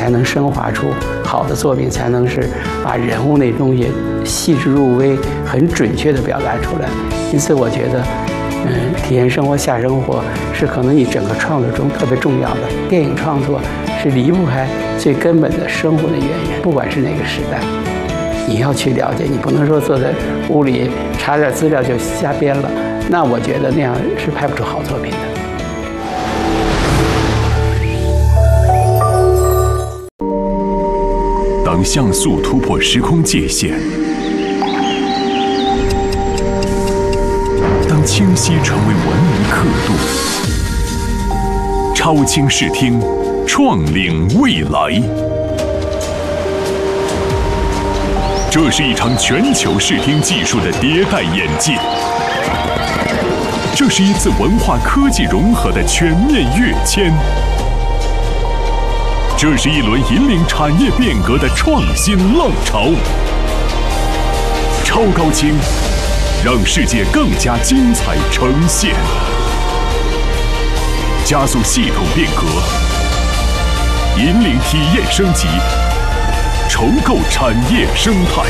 才能升华出好的作品，才能是把人物那东西细致入微、很准确地表达出来。因此，我觉得，体验生活下生活是可能你整个创作中特别重要的。电影创作是离不开最根本的生活的渊源，不管是哪个时代，你要去了解，你不能说坐在屋里查点资料就瞎编了，那我觉得那样是拍不出好作品的。 当像素突破时空界限，当清晰成为文明刻度，超清视听，创领未来。这是一场全球视听技术的迭代演进，这是一次文化科技融合的全面跃迁。这是一轮引领产业变革的创新浪潮。超高清，让世界更加精彩呈现，加速系统变革，引领体验升级，重构产业生态。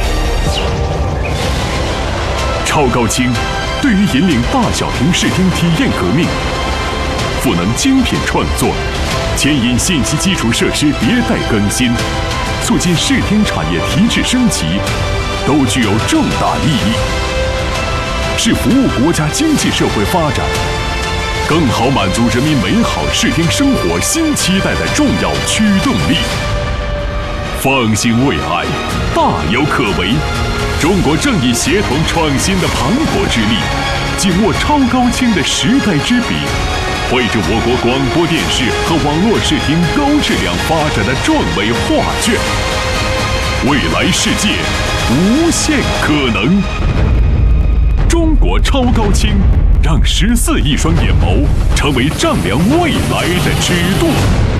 超高清对于引领大小屏视听体验革命，赋能精品创作，牵引信息基础设施迭代更新，促进视听产业提质升级，都具有重大意义，是服务国家经济社会发展，更好满足人民美好视听生活新期待的重要驱动力。放心未来，大有可为。中国正以协同创新的磅礴之力，紧握超高清的时代之笔，绘制我国广播电视和网络视听高质量发展的壮美画卷。未来世界无限可能。中国超高清，让14亿双眼眸成为丈量未来的尺度。